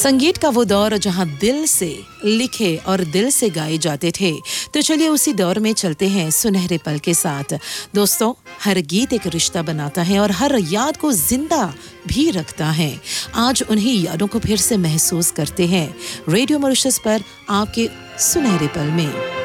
संगीत का वो दौर जहां दिल से लिखे और दिल से गाए जाते थे, तो चलिए उसी दौर में चलते हैं सुनहरे पल के साथ। दोस्तों, हर गीत एक रिश्ता बनाता है और हर याद को जिंदा भी रखता है। आज उन्हीं यादों को फिर से महसूस करते हैं रेडियो मॉरिशस पर आपके सुनहरे पल में।